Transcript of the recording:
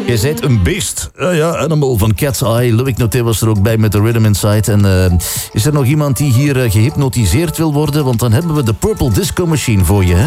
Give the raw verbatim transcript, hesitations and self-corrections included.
Je bent een beest. Ja, ja, Animal van Cat's Eye. Loïc Noté was er ook bij met de Rhythm Inside. En uh, is er nog iemand die hier uh, gehypnotiseerd wil worden? Want dan hebben we de Purple Disco Machine voor je, hè?